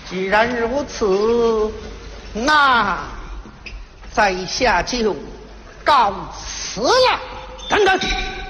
既然如此，那在下就告辞了。等等。